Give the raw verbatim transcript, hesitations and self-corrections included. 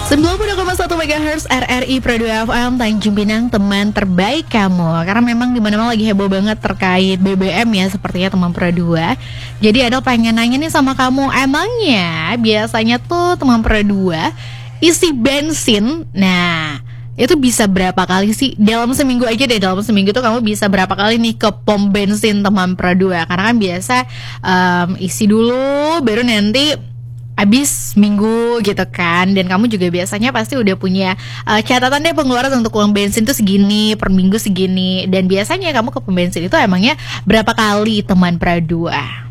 sembilan puluh dua koma satu megahertz R R I Pro dua F M Tanjung Pinang, teman terbaik kamu. Karena memang dimana-mana lagi heboh banget terkait B B M ya, sepertinya teman Pro dua. Jadi Adel pengen nanya nih sama kamu, emangnya biasanya tuh teman Pro dua isi bensin, nah itu bisa berapa kali sih? Dalam seminggu aja deh, dalam seminggu tuh kamu bisa berapa kali nih ke pom bensin teman Pro dua? Karena kan biasa um, isi dulu, baru nanti habis minggu gitu kan. Dan kamu juga biasanya pasti udah punya uh, catatan deh pengeluaran untuk uang bensin tuh segini, per minggu segini. Dan biasanya kamu ke pom bensin itu emangnya berapa kali teman Pro dua?